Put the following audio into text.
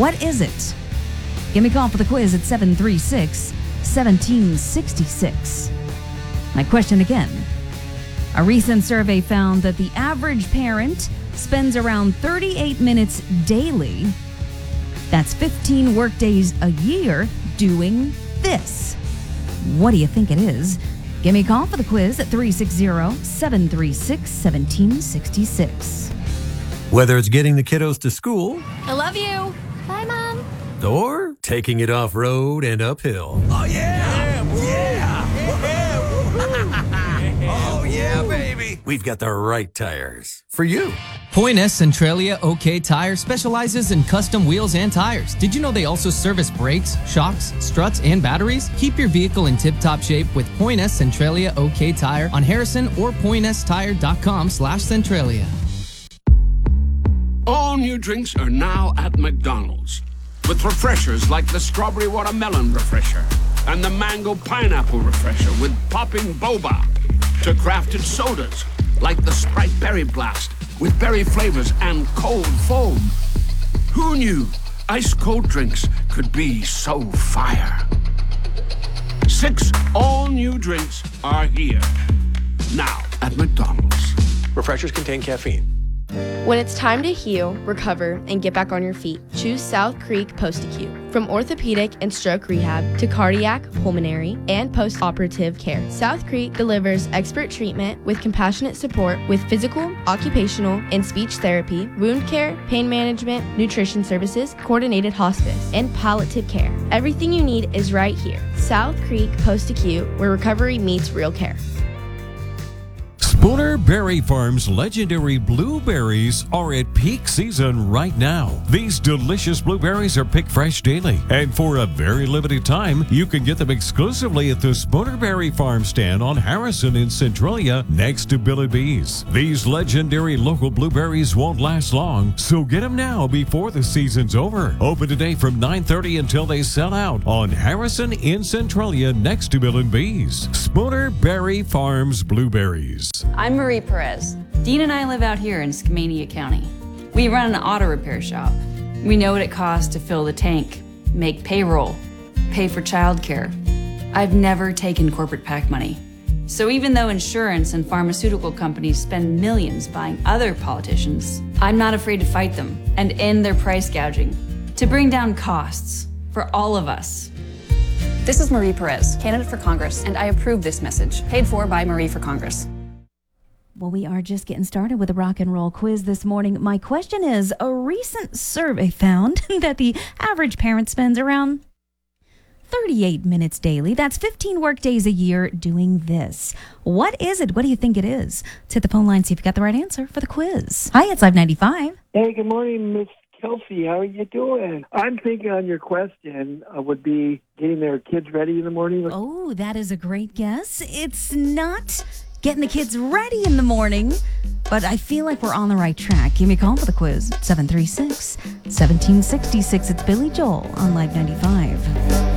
What is it? Give me a call for the quiz at 736-1766. My question again. A recent survey found that the average parent spends around 38 minutes daily. That's 15 workdays a year doing this. What do you think it is? Give me a call for the quiz at 360-736-1766. Whether it's getting the kiddos to school, I love you. Bye, Mom. or taking it off-road and uphill. Oh, yeah! Yeah! Oh, yeah, baby! We've got the right tires for you. Point S Centralia OK Tire specializes in custom wheels and tires. Did you know they also service brakes, shocks, struts, and batteries? Keep your vehicle in tip-top shape with Point S Centralia OK Tire on Harrison or pointstire.com/Centralia. All new drinks are now at McDonald's. With refreshers like the Strawberry Watermelon Refresher and the Mango Pineapple Refresher with popping boba. To crafted sodas like the Sprite Berry Blast with berry flavors and cold foam. Who knew ice cold drinks could be so fire? 6 all-new drinks are here. Now at McDonald's. Refreshers contain caffeine. When it's time to heal, recover, and get back on your feet, choose South Creek Post-Acute. From orthopedic and stroke rehab to cardiac, pulmonary, and post-operative care, South Creek delivers expert treatment with compassionate support with physical, occupational, and speech therapy, wound care, pain management, nutrition services, coordinated hospice, and palliative care. Everything you need is right here. South Creek Post-Acute, where recovery meets real care. Spooner Berry Farm's legendary blueberries are at peak season right now. These delicious blueberries are picked fresh daily, and for a very limited time, you can get them exclusively at the Spooner Berry Farm stand on Harrison in Centralia next to Billy B's. These legendary local blueberries won't last long, so get them now before the season's over. Open today from 9:30 until they sell out on Harrison in Centralia next to Billy B's. Spooner Berry Farm's blueberries. I'm Marie Perez. Dean and I live out here in Skamania County. We run an auto repair shop. We know what it costs to fill the tank, make payroll, pay for childcare. I've never taken corporate PAC money. So even though insurance and pharmaceutical companies spend millions buying other politicians, I'm not afraid to fight them and end their price gouging to bring down costs for all of us. This is Marie Perez, candidate for Congress, and I approve this message, paid for by Marie for Congress. Well, we are just getting started with the rock and roll quiz this morning. My question is, a recent survey found that the average parent spends around 38 minutes daily. That's 15 work days a year doing this. What is it? What do you think it is? Let's hit the phone line, see if you got the right answer for the quiz. Hi, it's Live 95. Hey, good morning, Miss Kelsey. How are you doing? I'm thinking on your question would be getting their kids ready in the morning. Oh, that is a great guess. It's not getting the kids ready in the morning, but I feel like we're on the right track. Give me a call for the quiz, 736-1766. It's Billy Joel on Live 95.